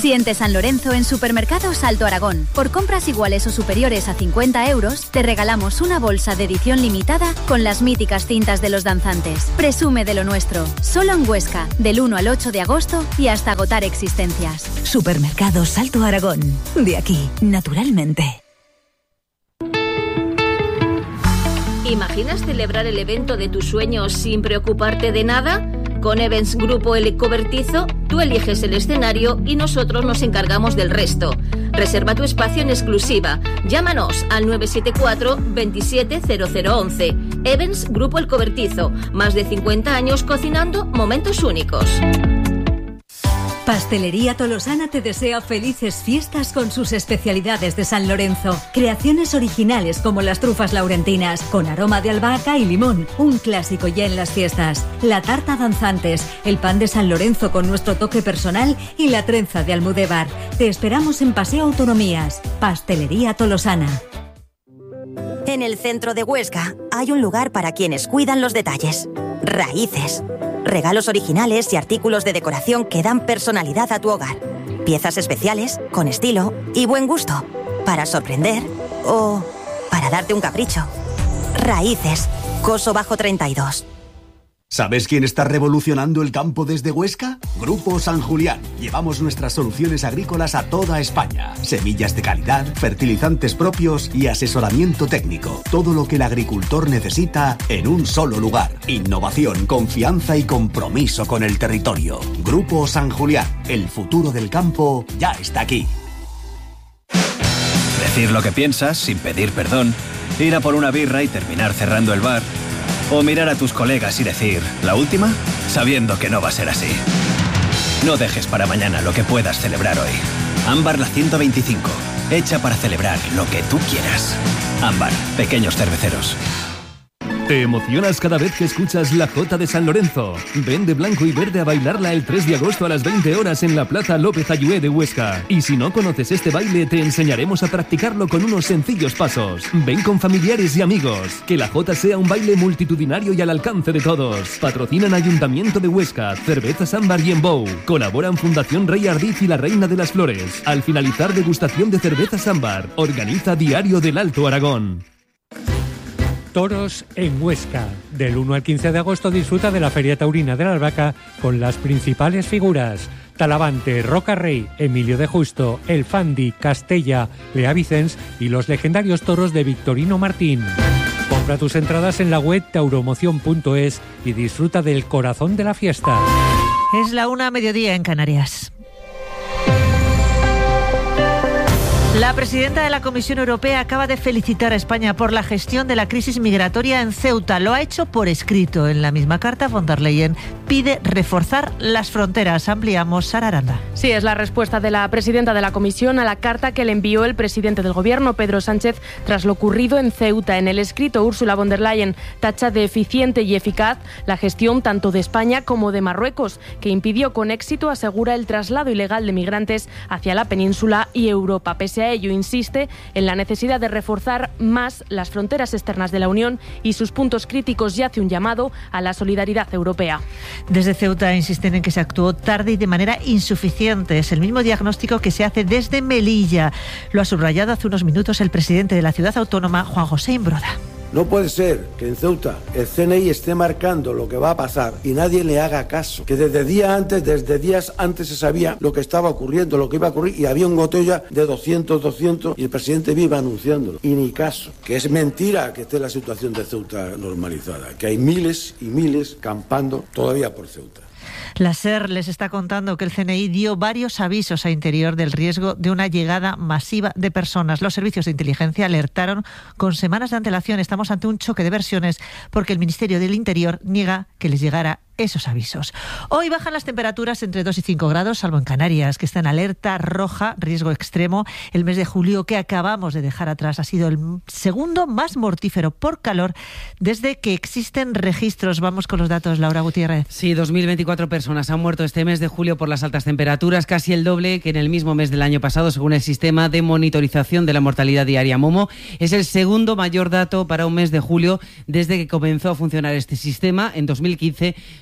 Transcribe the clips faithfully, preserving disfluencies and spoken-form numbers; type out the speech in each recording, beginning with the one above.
Siente San Lorenzo en Supermercados Alto Aragón. Por compras iguales o superiores a cincuenta euros, te regalamos una bolsa de edición limitada con las míticas cintas de los danzantes. Presume de lo nuestro. Solo en Huesca, del uno al ocho de agosto y hasta agotar existencias. Supermercados Alto Aragón. De aquí, naturalmente. ¿Imaginas celebrar el evento de tus sueños sin preocuparte de nada? Con Events Grupo El Cobertizo, tú eliges el escenario y nosotros nos encargamos del resto. Reserva tu espacio en exclusiva. Llámanos al nueve siete cuatro, veintisiete cero cero once. Events Grupo El Cobertizo. Más de cincuenta años cocinando momentos únicos. Pastelería Tolosana te desea felices fiestas con sus especialidades de San Lorenzo. Creaciones originales como las trufas laurentinas, con aroma de albahaca y limón, un clásico ya en las fiestas. La tarta danzantes, el pan de San Lorenzo con nuestro toque personal y la trenza de Almudévar. Te esperamos en Paseo Autonomías. Pastelería Tolosana. En el centro de Huesca hay un lugar para quienes cuidan los detalles. Raíces. Regalos originales y artículos de decoración que dan personalidad a tu hogar. Piezas especiales, con estilo y buen gusto. Para sorprender o para darte un capricho. Raíces. Coso Bajo treinta y dos. ¿Sabes quién está revolucionando el campo desde Huesca? Grupo San Julián. Llevamos nuestras soluciones agrícolas a toda España. Semillas de calidad, fertilizantes propios y asesoramiento técnico. Todo lo que el agricultor necesita en un solo lugar. Innovación, confianza y compromiso con el territorio. Grupo San Julián. El futuro del campo ya está aquí. Decir lo que piensas sin pedir perdón. Ir a por una birra y terminar cerrando el bar. O mirar a tus colegas y decir, ¿la última? Sabiendo que no va a ser así. No dejes para mañana lo que puedas celebrar hoy. Ámbar la ciento veinticinco. Hecha para celebrar lo que tú quieras. Ámbar, pequeños cerveceros. ¿Te emocionas cada vez que escuchas la Jota de San Lorenzo? Ven de blanco y verde a bailarla el tres de agosto a las veinte horas en la Plaza López Ayué de Huesca. Y si no conoces este baile, te enseñaremos a practicarlo con unos sencillos pasos. Ven con familiares y amigos. Que la Jota sea un baile multitudinario y al alcance de todos. Patrocinan Ayuntamiento de Huesca, Cervezas Ámbar y Embou. Colaboran Fundación Rey Ardiz y la Reina de las Flores. Al finalizar, degustación de cervezas Ámbar. Organiza Diario del Alto Aragón. Toros en Huesca. Del uno al quince de agosto disfruta de la Feria Taurina de la Albahaca con las principales figuras: Talavante, Roca Rey, Emilio de Justo, El Fandi, Castella, Lea Vicens y los legendarios toros de Victorino Martín. Compra tus entradas en la web tauromoción punto es y disfruta del corazón de la fiesta. Es la una a mediodía en Canarias. La presidenta de la Comisión Europea acaba de felicitar a España por la gestión de la crisis migratoria en Ceuta. Lo ha hecho por escrito. En la misma carta, von der Leyen pide reforzar las fronteras. Ampliamos, Sara Aranda. Sí, es la respuesta de la presidenta de la Comisión a la carta que le envió el presidente del Gobierno, Pedro Sánchez, tras lo ocurrido en Ceuta. En el escrito, Ursula von der Leyen tacha de eficiente y eficaz la gestión tanto de España como de Marruecos, que impidió con éxito, asegura, el traslado ilegal de migrantes hacia la península y Europa. Pese a ello, insiste en la necesidad de reforzar más las fronteras externas de la Unión y sus puntos críticos, y hace un llamado a la solidaridad europea. Desde Ceuta insisten en que se actuó tarde y de manera insuficiente. Es el mismo diagnóstico que se hace desde Melilla. Lo ha subrayado hace unos minutos el presidente de la ciudad autónoma, Juan José Imbroda. No puede ser que en Ceuta el C N I esté marcando lo que va a pasar y nadie le haga caso. Que desde días antes, desde días antes se sabía lo que estaba ocurriendo, lo que iba a ocurrir, y había un gotella de doscientos, doscientos y el presidente viva anunciándolo. Y ni caso. Que es mentira que esté la situación de Ceuta normalizada. Que hay miles y miles campando todavía por Ceuta. La SER les está contando que el C N I dio varios avisos a Interior del riesgo de una llegada masiva de personas. Los servicios de inteligencia alertaron con semanas de antelación. Estamos ante un choque de versiones porque el Ministerio del Interior niega que les llegara esos avisos. Hoy bajan las temperaturas entre dos y cinco grados, salvo en Canarias, que está en alerta roja, riesgo extremo. El mes de julio que acabamos de dejar atrás ha sido el segundo más mortífero por calor desde que existen registros. Vamos con los datos, Laura Gutiérrez. Sí, dos mil veinticuatro personas han muerto este mes de julio por las altas temperaturas, casi el doble que en el mismo mes del año pasado, según el sistema de monitorización de la mortalidad diaria Momo. Es el segundo mayor dato para un mes de julio desde que comenzó a funcionar este sistema. En dos mil quince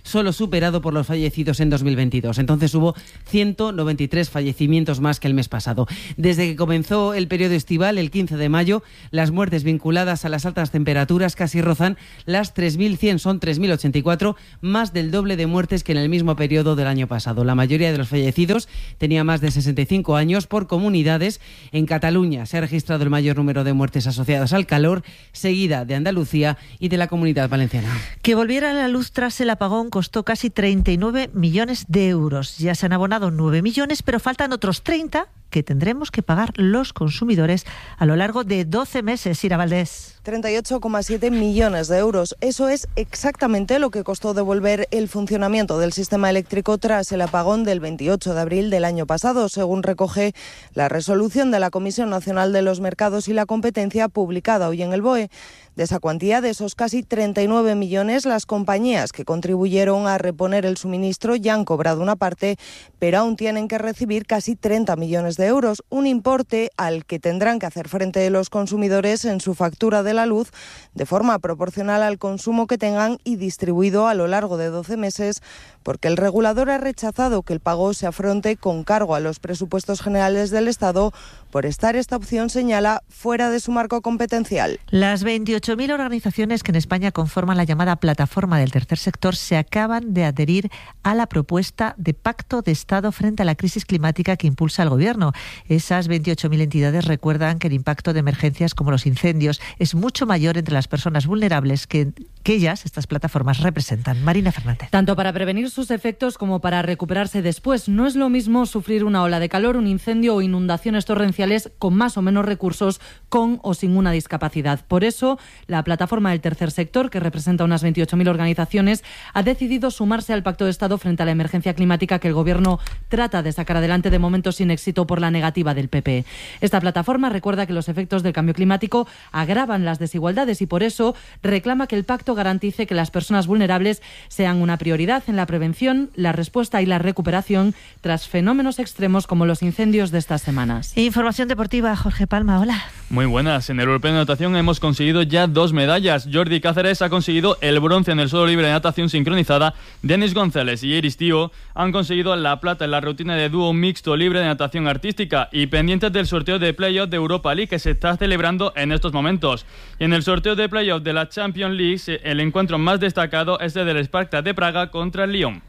solo superado por los fallecidos en dos mil veintidós. Entonces hubo ciento noventa y tres fallecimientos más que el mes pasado. Desde que comenzó el periodo estival, el quince de mayo, las muertes vinculadas a las altas temperaturas casi rozan las tres mil cien, son tres mil ochenta y cuatro, más del doble de muertes que en el mismo periodo del año pasado. La mayoría de los fallecidos tenía más de sesenta y cinco años. Por comunidades, en Cataluña se ha registrado el mayor número de muertes asociadas al calor, seguida de Andalucía y de la Comunidad Valenciana. Que volviera a la luz tras el apagón costó casi treinta y nueve millones de euros. Ya se han abonado nueve millones, pero faltan otros treinta que tendremos que pagar los consumidores a lo largo de doce meses. Ira Valdés. treinta y ocho coma siete millones de euros. Eso es exactamente lo que costó devolver el funcionamiento del sistema eléctrico tras el apagón del veintiocho de abril del año pasado, según recoge la resolución de la Comisión Nacional de los Mercados y la Competencia publicada hoy en el B O E. De esa cuantía, de esos casi treinta y nueve millones, las compañías que contribuyeron a reponer el suministro ya han cobrado una parte, pero aún tienen que recibir casi treinta millones de euros, un importe al que tendrán que hacer frente los consumidores en su factura de la luz de forma proporcional al consumo que tengan y distribuido a lo largo de doce meses, porque el regulador ha rechazado que el pago se afronte con cargo a los presupuestos generales del Estado por estar esta opción, señala, fuera de su marco competencial. Las veintiocho mil organizaciones que en España conforman la llamada plataforma del tercer sector se acaban de adherir a la propuesta de pacto de Estado frente a la crisis climática que impulsa el Gobierno. Esas veintiocho mil entidades recuerdan que el impacto de emergencias como los incendios es mucho mayor entre las personas vulnerables que, que ellas, estas plataformas, representan. Marina Fernández. Tanto para prevenir sus efectos como para recuperarse después. No es lo mismo sufrir una ola de calor, un incendio o inundaciones torrenciales con más o menos recursos, con o sin una discapacidad. Por eso, la plataforma del tercer sector, que representa unas veintiocho mil organizaciones, ha decidido sumarse al Pacto de Estado frente a la emergencia climática que el Gobierno trata de sacar adelante, de momento sin éxito por la negativa del P P. Esta plataforma recuerda que los efectos del cambio climático agravan las desigualdades y por eso reclama que el pacto garantice que las personas vulnerables sean una prioridad en la prevención, la respuesta y la recuperación tras fenómenos extremos como los incendios de estas semanas. Información deportiva, Jorge Palma, hola. Muy buenas. En el Europeo de Natación hemos conseguido ya dos medallas. Jordi Cáceres ha conseguido el bronce en el suelo libre de natación sincronizada. Denis González y Iris Tío han conseguido la plata en la rutina de dúo mixto libre de natación artística y pendientes del sorteo de playoff de Europa League que se está celebrando en estos momentos. Y en el sorteo de playoff de la Champions League, el encuentro más destacado es el del Spartak de Praga contra el Lyon.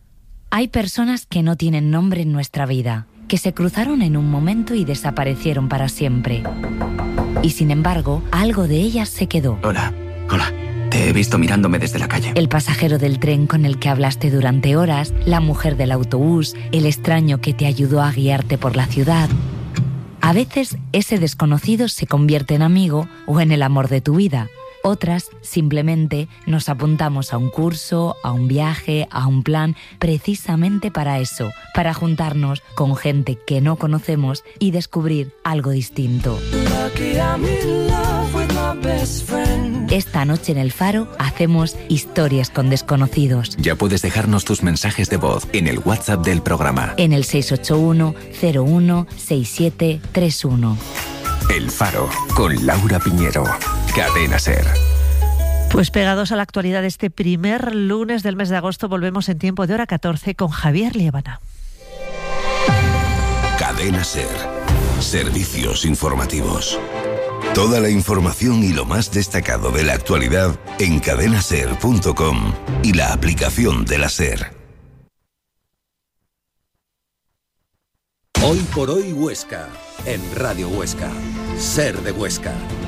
Hay personas que no tienen nombre en nuestra vida, que se cruzaron en un momento y desaparecieron para siempre. Y sin embargo, algo de ellas se quedó. Hola, hola. Te he visto mirándome desde la calle. El pasajero del tren con el que hablaste durante horas, la mujer del autobús, el extraño que te ayudó a guiarte por la ciudad. A veces, ese desconocido se convierte en amigo o en el amor de tu vida. Otras, simplemente, nos apuntamos a un curso, a un viaje, a un plan, precisamente para eso, para juntarnos con gente que no conocemos y descubrir algo distinto. Esta noche en El Faro hacemos historias con desconocidos. Ya puedes dejarnos tus mensajes de voz en el WhatsApp del programa. En el seis ocho uno cero uno seis siete tres uno. El Faro, con Laura Piñero. Cadena SER. Pues pegados a la actualidad de este primer lunes del mes de agosto, volvemos en tiempo de hora catorce con Javier Liébana. Cadena SER. Servicios informativos. Toda la información y lo más destacado de la actualidad en cadena ser punto com y la aplicación de la SER. Hoy por hoy Huesca, en Radio Huesca. SER de Huesca.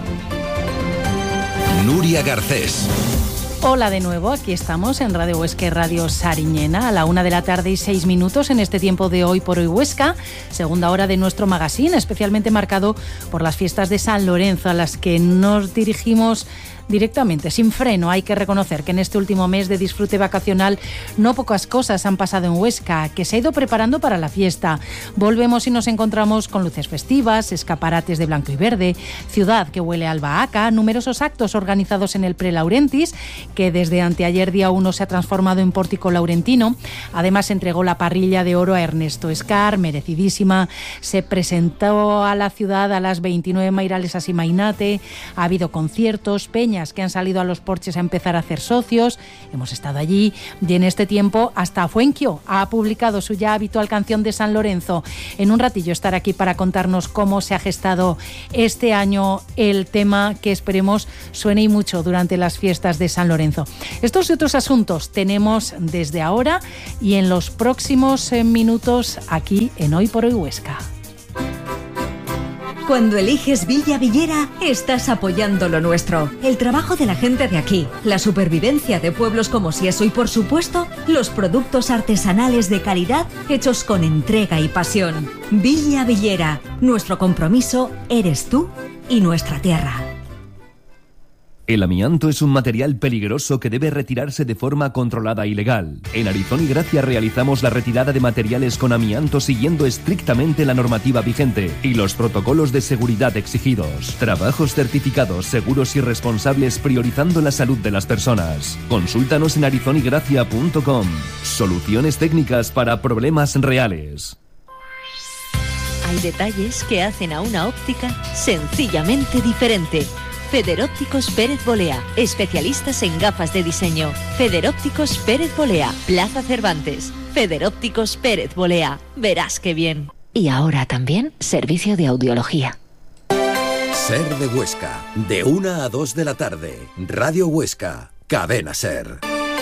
Nuria Garcés. Hola de nuevo, aquí estamos en Radio Huesca y Radio Sariñena a la una de la tarde y seis minutos en este tiempo de Hoy por Hoy Huesca, segunda hora de nuestro magazine, especialmente marcado por las fiestas de San Lorenzo a las que nos dirigimos directamente, sin freno. Hay que reconocer que en este último mes de disfrute vacacional no pocas cosas han pasado en Huesca, que se ha ido preparando para la fiesta. Volvemos y nos encontramos con luces festivas, escaparates de blanco y verde, ciudad que huele a albahaca, numerosos actos organizados en el Pre-Laurentis, que desde anteayer día uno se ha transformado en pórtico laurentino. Además, se entregó la parrilla de oro a Ernesto Escar, merecidísima. Se presentó a la ciudad a las veintinueve mairales a Simainate. Ha habido conciertos, peñas pequeñas que han salido a los porches a empezar a hacer socios. Hemos estado allí y en este tiempo hasta Fuenquio ha publicado su ya habitual canción de San Lorenzo. En un ratillo estará aquí para contarnos cómo se ha gestado este año el tema que esperemos suene y mucho durante las fiestas de San Lorenzo. Estos y otros asuntos tenemos desde ahora y en los próximos minutos aquí en Hoy por Hoy Huesca. Cuando eliges Villa Villera, estás apoyando lo nuestro. El trabajo de la gente de aquí, la supervivencia de pueblos como Sieso y, por supuesto, los productos artesanales de calidad hechos con entrega y pasión. Villa Villera, nuestro compromiso eres tú y nuestra tierra. El amianto es un material peligroso que debe retirarse de forma controlada y legal. En Arizón y Gracia realizamos la retirada de materiales con amianto siguiendo estrictamente la normativa vigente y los protocolos de seguridad exigidos. Trabajos certificados, seguros y responsables priorizando la salud de las personas. Consúltanos en arizón y gracia punto com. Soluciones técnicas para problemas reales. Hay detalles que hacen a una óptica sencillamente diferente. Federópticos Pérez Bolea, especialistas en gafas de diseño. Federópticos Pérez Bolea, Plaza Cervantes. Federópticos Pérez Bolea, verás qué bien. Y ahora también servicio de audiología. Ser de Huesca, de una a dos de la tarde. Radio Huesca, Cadena Ser.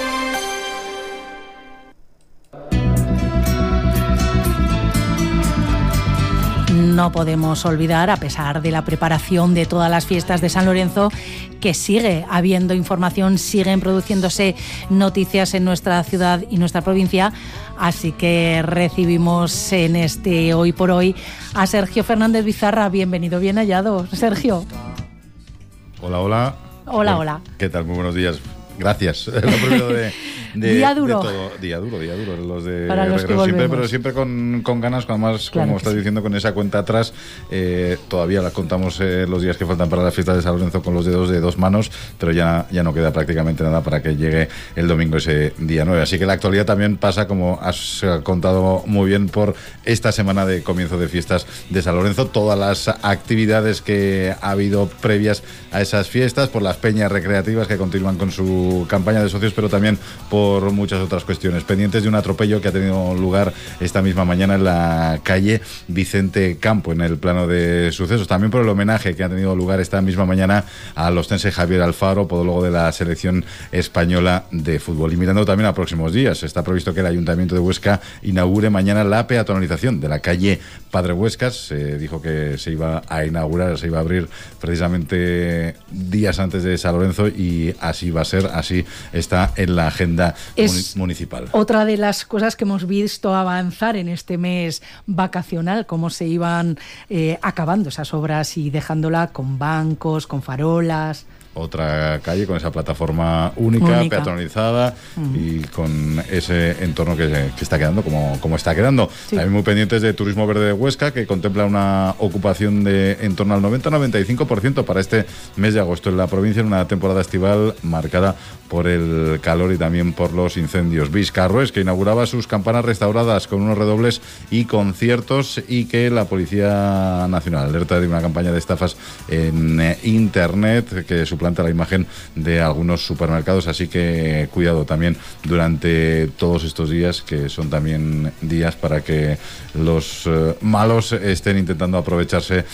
No podemos olvidar, a pesar de la preparación de todas las fiestas de San Lorenzo, que sigue habiendo información, siguen produciéndose noticias en nuestra ciudad y nuestra provincia. Así que recibimos en este Hoy por Hoy a Sergio Fernández Bizarra. Bienvenido, bien hallado, Sergio. Hola, hola. Hola, hola. ¿Qué tal? Muy buenos días. Gracias. Lo primero de, de, día duro. De todo. Día duro, día duro. Los de Para los Regrero, que siempre, volvemos. pero siempre con, con ganas, además, Claro como que estás sí. diciendo, con esa cuenta atrás. Eh, todavía la contamos eh, los días que faltan para la fiesta de San Lorenzo con los dedos de dos manos, pero ya, ya no queda prácticamente nada para que llegue el domingo ese día nueve. Así que la actualidad también pasa, como has eh, contado muy bien, por esta semana de comienzo de fiestas de San Lorenzo. Todas las actividades que ha habido previas a esas fiestas, por las peñas recreativas que continúan con su campaña de socios, pero también por muchas otras cuestiones, pendientes de un atropello que ha tenido lugar esta misma mañana en la calle Vicente Campo, en el plano de sucesos, también por el homenaje que ha tenido lugar esta misma mañana al ostense Javier Alfaro, podólogo de la selección española de fútbol. Y mirando también a próximos días, está previsto que el Ayuntamiento de Huesca inaugure mañana la peatonalización de la calle Padre Huescas. Se dijo que se iba a inaugurar, se iba a abrir precisamente días antes de San Lorenzo, y así va a ser, así está en la agenda Es municipal. Otra de las cosas que hemos visto avanzar en este mes vacacional, cómo se iban eh, acabando esas obras y dejándola con bancos, con farolas. Otra calle con esa plataforma única, Única. peatonalizada, Mm. y con ese entorno que, que está quedando como, como está quedando. Sí. También muy pendientes de Turismo Verde de Huesca, que contempla una ocupación de en torno al noventa a noventa y cinco por ciento para este mes de agosto en la provincia, en una temporada estival marcada por el calor y también por los incendios. Vizcarroes, que inauguraba sus campanas restauradas con unos redobles y conciertos, y que la Policía Nacional alerta de una campaña de estafas en eh, Internet que suplanta la imagen de algunos supermercados. Así que cuidado también durante todos estos días, que son también días para que los eh, malos estén intentando aprovecharse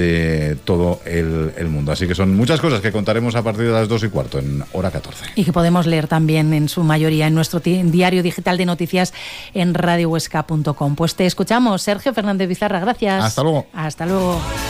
de todo el, el mundo. Así que son muchas cosas que contaremos a partir de las dos y cuarto en hora catorce. Y que podemos leer también en su mayoría en nuestro ti- diario digital de noticias en radio huesca punto com. Pues te escuchamos, Sergio Fernández Bizarra, gracias. Hasta luego. Hasta luego.